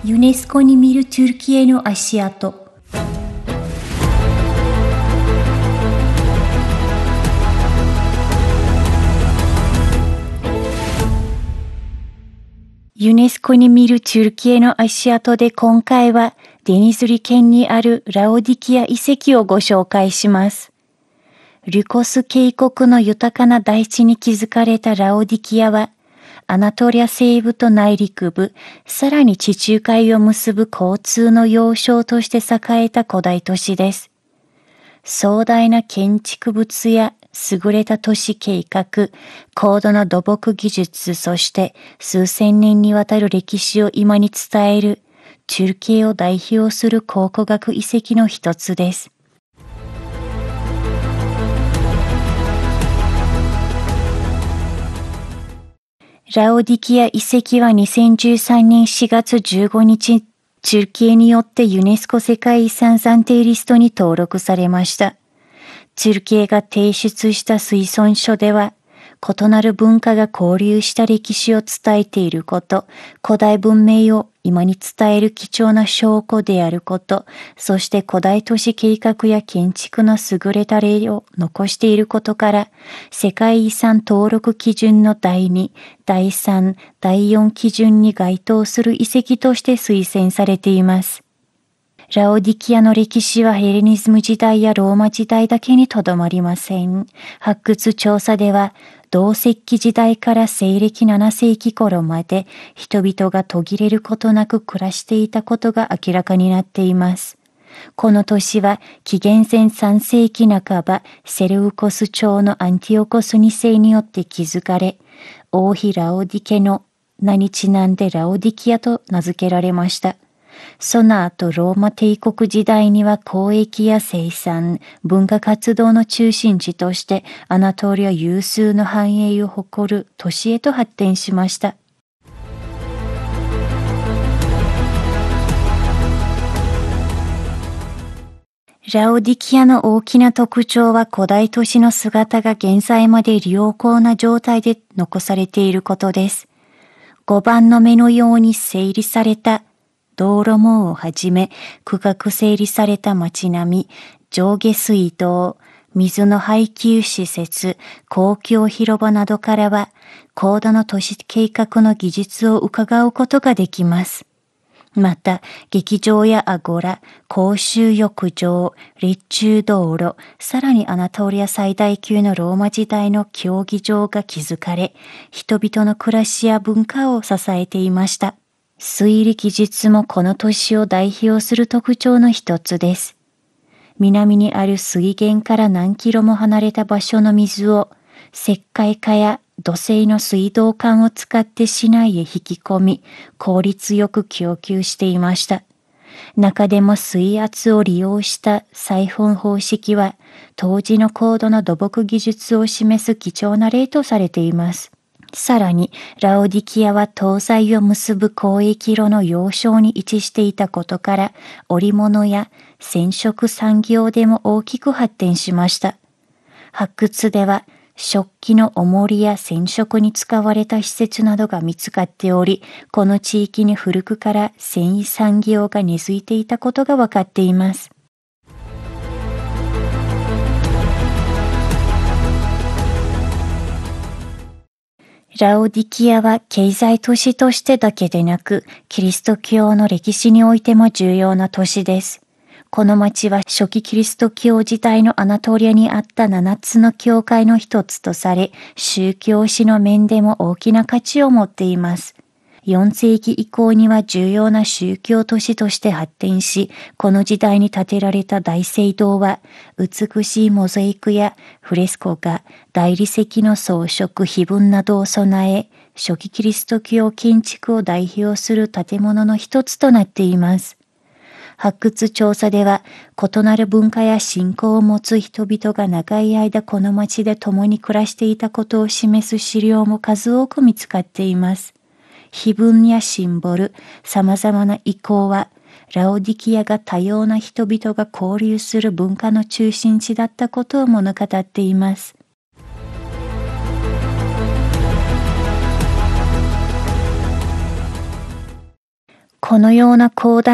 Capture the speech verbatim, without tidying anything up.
ユネスコに見るトゥルキエの足跡。ユネスコに見るトゥルキエの足跡で今回はデニズリ県にあるラオディキア遺跡をご紹介します。リュコス渓谷の豊かな大地に築かれたラオディキアは、アナトリア西部と内陸部、さらに地中海を結ぶ交通の要衝として栄えた古代都市です。壮大な建築物や優れた都市計画、高度な土木技術、そして数千年にわたる歴史を今に伝える、トゥルキエを代表する考古学遺跡の一つです。ラオディキア遺跡はにせんじゅうさんねんしがつじゅうごにち、トゥルキエによってユネスコ世界遺産暫定リストに登録されました。トゥルキエが提出した推薦書では、異なる文化が交流した歴史を伝えていること、古代文明を今に伝える貴重な証拠であること、そして古代都市計画や建築の優れた例を残していることから、世界遺産登録基準のだいに、だいさん、だいよん基準に該当する遺跡として推薦されています。ラオディキアの歴史はヘレニズム時代やローマ時代だけにとどまりません。発掘調査では、同石器時代から西暦ななせいき頃まで人々が途切れることなく暮らしていたことが明らかになっています。この都市は紀元前さんせいきなかばセレウコス朝のアンティオコスにせいによって築かれ、王妃ラオディケの名にちなんでラオディキアと名付けられました。その後ローマ帝国時代には交易や生産、文化活動の中心地としてアナトリア有数の繁栄を誇る都市へと発展しました。ラオディキアの大きな特徴は古代都市の姿が現在まで良好な状態で残されていることです。ごばんの目のように整理された道路網をはじめ、区画整理された街並み、上下水道、水の配給施設、公共広場などからは、高度な都市計画の技術を伺うことができます。また、劇場やアゴラ、公衆浴場、列柱道路、さらにアナトリア最大級のローマ時代の競技場が築かれ、人々の暮らしや文化を支えていました。水利技術もこの都市を代表する特徴の一つです。南にある水源から何キロも離れた場所の水を石灰化や土製の水道管を使って市内へ引き込み、効率よく供給していました。中でも水圧を利用したサイフォン方式は、当時の高度な土木技術を示す貴重な例とされています。さらに、ラオディキアは東西を結ぶ交易路の要衝に位置していたことから、織物や染色産業でも大きく発展しました。発掘では、食器の重りや染色に使われた施設などが見つかっており、この地域に古くから繊維産業が根付いていたことがわかっています。ラオディキアは経済都市としてだけでなく、キリスト教の歴史においても重要な都市です。この町は初期キリスト教時代のアナトリアにあったななつの教会の一つとされ、宗教史の面でも大きな価値を持っています。よんせいき以降には重要な宗教都市として発展し、この時代に建てられた大聖堂は、美しいモザイクやフレスコ画、大理石の装飾、碑文などを備え、初期キリスト教建築を代表する建物の一つとなっています。発掘調査では、異なる文化や信仰を持つ人々が長い間この町で共に暮らしていたことを示す資料も数多く見つかっています。碑文やシンボル、様々な遺構は、ラオディキアが多様な人々が交流する文化の中心地だったことを物語っています。 このような広大